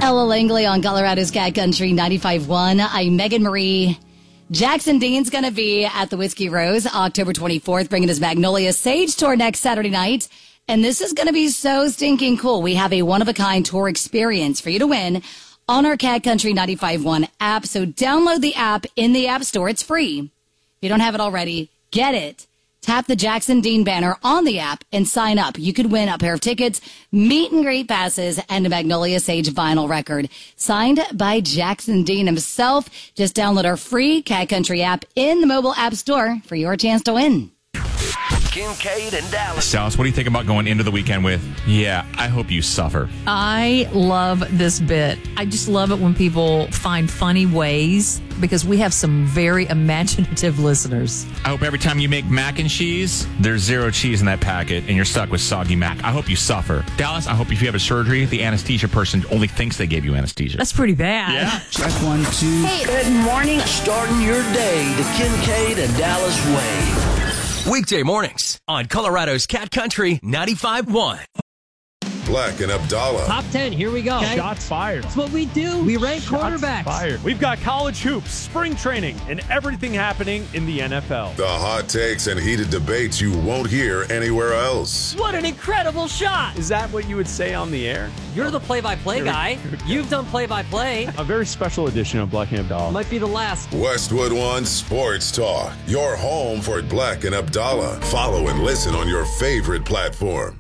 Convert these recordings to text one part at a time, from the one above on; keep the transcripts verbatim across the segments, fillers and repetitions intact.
Ella Langley on Colorado's Cat Country ninety-five point one. I'm Megan Marie. Jackson Dean's going to be at the Whiskey Rose October twenty-fourth, bringing his Magnolia Sage tour next Saturday night. And this is going to be so stinking cool. We have a one-of-a-kind tour experience for you to win on our Cat Country ninety-five point one app. So download the app in the App Store. It's free. If you don't have it already, get it. Tap the Jackson Dean banner on the app and sign up. You could win a pair of tickets, meet and greet passes, and a Magnolia Sage vinyl record signed by Jackson Dean himself. Just download our free Cat Country app in the mobile app store for your chance to win. Kincaid and Dallas. Dallas, what do you think about going into the weekend with, yeah, I hope you suffer? I love this bit. I just love it when people find funny ways because we have some very imaginative listeners. I hope every time you make mac and cheese, there's zero cheese in that packet and you're stuck with soggy mac. I hope you suffer. Dallas, I hope if you have a surgery, the anesthesia person only thinks they gave you anesthesia. That's pretty bad. Yeah. Check one, two. Hey, good morning. Starting your day the Kincaid and Dallas way. Weekday mornings on Colorado's Cat Country ninety-five point one. Black and Abdallah. Top ten, here we go. Okay. Shots fired. That's what we do. We rank Shots quarterbacks. Fired. We've got college hoops, spring training, and everything happening in the N F L. The hot takes and heated debates you won't hear anywhere else. What an incredible shot. Is that what you would say on the air? You're the play-by-play guy. You've done play-by-play. A very special edition of Black and Abdallah. Might be the last. Westwood One Sports Talk. Your home for Black and Abdallah. Follow and listen on your favorite platform.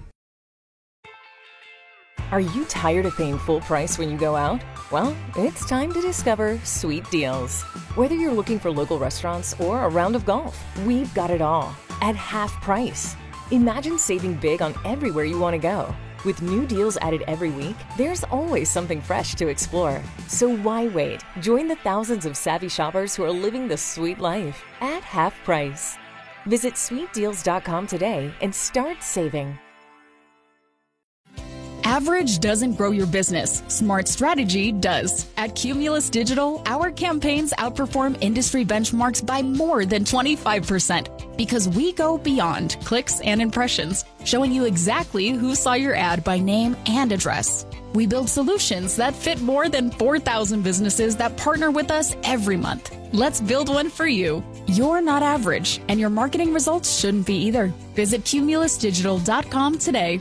Are you tired of paying full price when you go out? Well, it's time to discover Sweet Deals. Whether you're looking for local restaurants or a round of golf, we've got it all at half price. Imagine saving big on everywhere you want to go. With new deals added every week, there's always something fresh to explore. So why wait? Join the thousands of savvy shoppers who are living the sweet life at half price. Visit sweet deals dot com today and start saving. Average doesn't grow your business. Smart strategy does. At Cumulus Digital, our campaigns outperform industry benchmarks by more than twenty-five percent because we go beyond clicks and impressions, showing you exactly who saw your ad by name and address. We build solutions that fit more than four thousand businesses that partner with us every month. Let's build one for you. You're not average, and your marketing results shouldn't be either. Visit cumulus digital dot com today.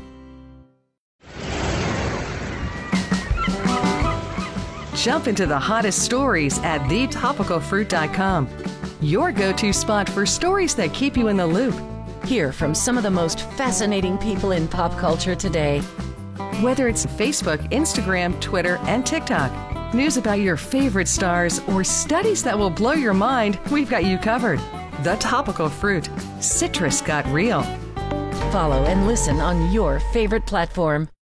Jump into the hottest stories at the topical fruit dot com. Your go-to spot for stories that keep you in the loop. Hear from some of the most fascinating people in pop culture today. Whether it's Facebook, Instagram, Twitter, and TikTok, news about your favorite stars, or studies that will blow your mind, we've got you covered. The Topical Fruit. Citrus got real. Follow and listen on your favorite platform.